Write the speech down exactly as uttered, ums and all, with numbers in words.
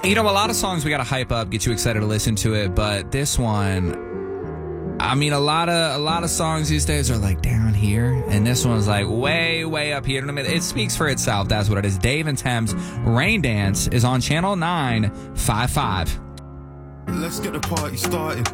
You know, a lot of songs we got to hype up, get you excited to listen to it, but this one, I mean, a lot of a lot of songs these days are like down here, and this one's like way, way up here. It speaks for itself. That's what it is. Dave and Thames, Rain Dance is on Channel nine fifty-five. Let's get the party started.